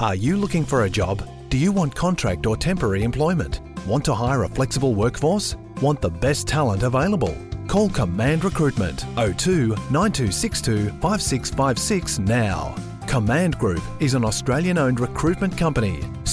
Are you looking for a job? Do you want contract or temporary employment? Want to hire a flexible workforce? Want the best talent available? Call Command Recruitment 02 9262 5656 now. Command Group is an Australian-owned recruitment company